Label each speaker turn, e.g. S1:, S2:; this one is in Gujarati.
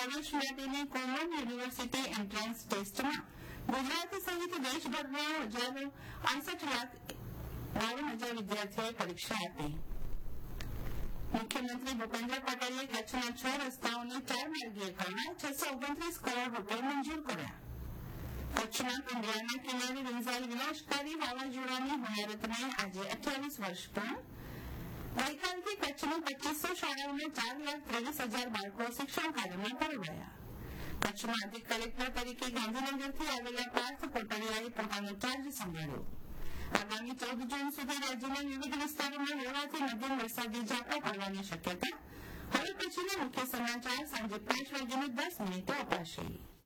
S1: પ્રવેશ માટેની કોમન યુનિવર્સિટી એન્ટ્રાન્સ ટેસ્ટમાં ગુજરાત સહિત દેશભરના 68,52,000 વિદ્યાર્થીઓએ પરીક્ષા આપી. મુખ્યમંત્રી ભૂપેન્દ્ર પટેલે કચ્છના 6 રસ્તાઓને 4 માર્ગીય કરવા 629 કરોડ રૂપિયા મંજૂર કર્યા. કચ્છના કંડલાના કિનારે રંજાયેલ વિનાશકારી વાવાઝોડાની હોનારતને આજે 28 વર્ષ પૂર્ણ. ગઈકાલથી કચ્છની 2500 શાળાઓમાં 4,23,000 બાળકો શિક્ષણ કાર્યમાં પરોવાયા. કચ્છમાં અધિક કલેક્ટર તરીકે ગાંધીનગરથી આવેલા પાર્થ કોટડિયાએ પોતાનો ચાર્જ સંભાળ્યો. આગામી 14 જૂન સુધી રાજ્યના વિવિધ વિસ્તારોમાં હળવાથી મધ્યમ વરસાદી ઝાપટા પડવાની શક્યતા. હવે પછીના મુખ્ય સમાચાર સાંજે 5:10 અપાશે.